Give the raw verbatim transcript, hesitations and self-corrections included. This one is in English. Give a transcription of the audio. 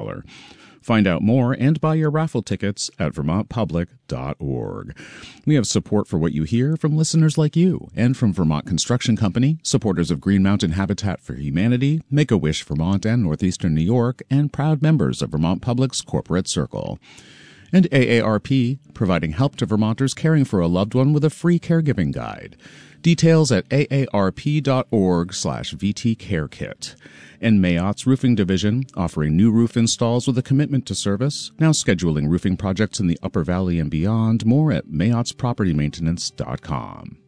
dollar. Find out more and buy your raffle tickets at vermont public dot org. We have support for what you hear from listeners like you and from Vermont Construction Company, supporters of Green Mountain Habitat for Humanity, Make-A-Wish Vermont and Northeastern New York, and proud members of Vermont Public's Corporate Circle. And A A R P, providing help to Vermonters caring for a loved one with a free caregiving guide. Details at aarp.org slash vtcarekit. And Mayottes Roofing Division, offering new roof installs with a commitment to service, now scheduling roofing projects in the Upper Valley and beyond. More at mayotts property maintenance dot com.